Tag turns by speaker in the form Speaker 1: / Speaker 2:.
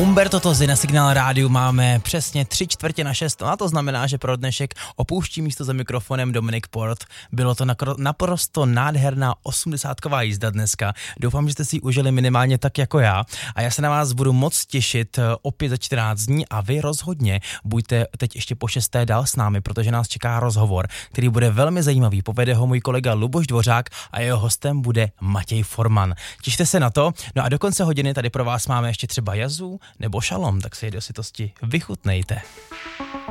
Speaker 1: Umberto Tozzi na Signál rádiu máme přesně 3/4 a to znamená, že pro dnešek opouští místo za mikrofonem Dominik Port. Bylo to naprosto nádherná 80ková jízda dneska. Doufám, že jste si ji užili minimálně tak jako já a já se na vás budu moc těšit opět za 14 dní a vy rozhodně buďte teď ještě po 6. dál s námi, protože nás čeká rozhovor, který bude velmi zajímavý. Povede ho můj kolega Luboš Dvořák a jeho hostem bude Matěj Forman. Těšte se na to. No a do konce hodiny tady pro vás máme ještě třeba Jazu nebo Šalom, tak si je do sytosti vychutnejte.